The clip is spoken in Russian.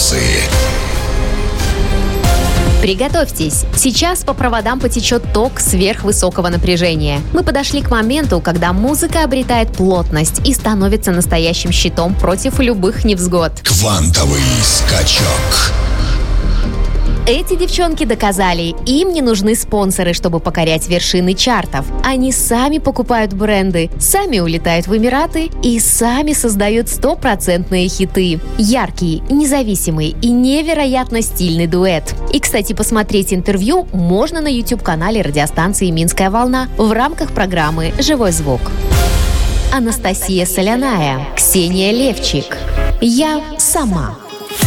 вопросы. Приготовьтесь! Сейчас по проводам потечет ток сверхвысокого напряжения. Мы подошли к моменту, когда музыка обретает плотность и становится настоящим щитом против любых невзгод. Квантовый скачок. Эти девчонки доказали, им не нужны спонсоры, чтобы покорять вершины чартов. Они сами покупают бренды, сами улетают в Эмираты и сами создают стопроцентные хиты. Яркий, независимый и невероятно стильный дуэт. И, кстати, посмотреть интервью можно на YouTube-канале радиостанции «Минская волна» в рамках программы «Живой звук». Анастасия Соляная, Ксения Левчик. Я сама.